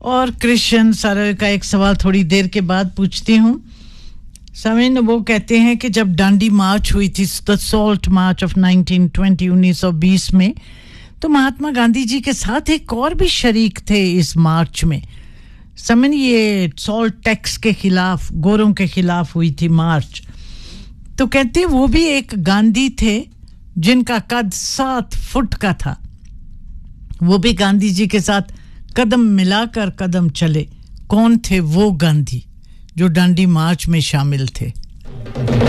और कृष्ण सर का एक सवाल थोड़ी देर के बाद पूछती हूँ। समीन वो कहते हैं कि जब डांडी मार्च हुई थी, द सॉल्ट मार्च ऑफ 1920 में, तो महात्मा गांधी जी के साथ एक और भी शरीक थे इस मार्च में। समीन ये सॉल्ट टैक्स के खिलाफ, गोरों के खिलाफ हुई थी मार्च। तो कहते हैं वो भी एक गांधी थे जिनका कद 7 फुट का था। वो भी गांधी जी के साथ कदम मिलाकर कदम चले। कौन थे वो गांधी जो डांडी मार्च में शामिल थे?